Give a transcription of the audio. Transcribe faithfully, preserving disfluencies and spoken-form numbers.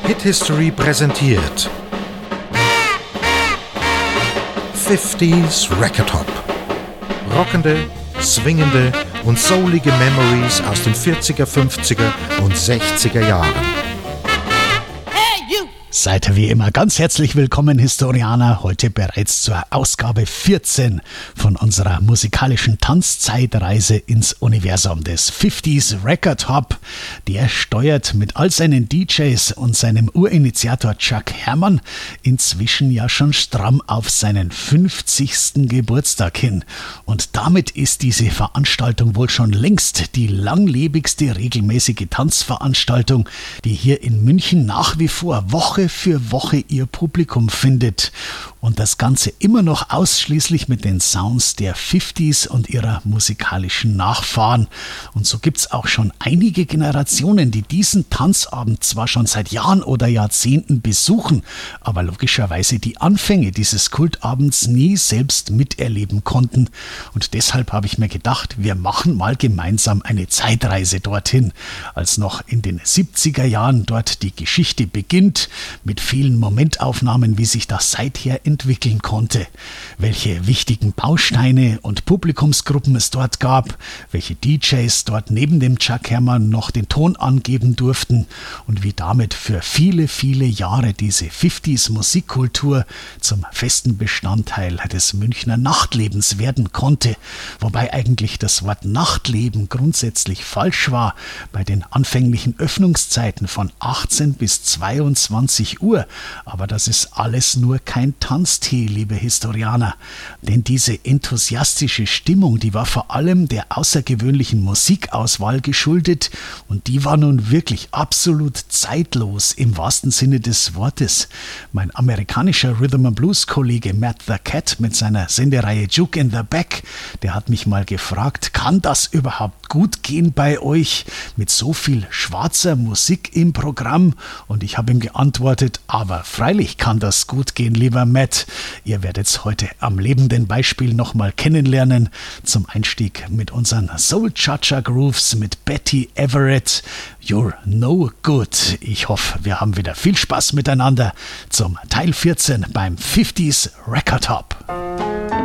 Hit History präsentiert fünfziger Record Hop. Rockende, swingende und soulige Memories aus den vierziger, fünfziger und sechziger Jahren. Seid ihr wie immer ganz herzlich willkommen, Historianer, heute bereits zur Ausgabe vierzehn von unserer musikalischen Tanzzeitreise ins Universum des fünfziger Record Hop. Der steuert mit all seinen D Js und seinem Urinitiator Chuck Herrmann inzwischen ja schon stramm auf seinen fünfzigsten Geburtstag hin. Und damit ist diese Veranstaltung wohl schon längst die langlebigste regelmäßige Tanzveranstaltung, die hier in München nach wie vor Woche für Woche ihr Publikum findet. Und das Ganze immer noch ausschließlich mit den Sounds der fünfziger und ihrer musikalischen Nachfahren. Und so gibt's auch schon einige Generationen, die diesen Tanzabend zwar schon seit Jahren oder Jahrzehnten besuchen, aber logischerweise die Anfänge dieses Kultabends nie selbst miterleben konnten. Und deshalb habe ich mir gedacht, wir machen mal gemeinsam eine Zeitreise dorthin, als noch in den siebziger Jahren dort die Geschichte beginnt, mit vielen Momentaufnahmen, wie sich das seither entwickeln konnte, welche wichtigen Bausteine und Publikumsgruppen es dort gab, welche D Js dort neben dem Chuck Herrmann noch den Ton angeben durften und wie damit für viele, viele Jahre diese fünfziger Musikkultur zum festen Bestandteil des Münchner Nachtlebens werden konnte, wobei eigentlich das Wort Nachtleben grundsätzlich falsch war. Bei den anfänglichen Öffnungszeiten von achtzehn bis zweiundzwanzig Uhr, aber das ist alles nur kein Tanztee, liebe Historianer, denn diese enthusiastische Stimmung, die war vor allem der außergewöhnlichen Musikauswahl geschuldet und die war nun wirklich absolut zeitlos im wahrsten Sinne des Wortes. Mein amerikanischer Rhythm and Blues Kollege Matt the Cat mit seiner Sendereihe Juke in the Back, der hat mich mal gefragt, kann das überhaupt gut gehen bei euch mit so viel schwarzer Musik im Programm? Und ich habe ihm geantwortet, aber freilich kann das gut gehen, lieber Matt. Ihr werdet es heute am lebenden Beispiel nochmal kennenlernen. Zum Einstieg mit unseren Soul Cha-Cha Grooves mit Betty Everett. You're no good. Ich hoffe, wir haben wieder viel Spaß miteinander zum Teil vierzehn beim fünfziger Record Hop.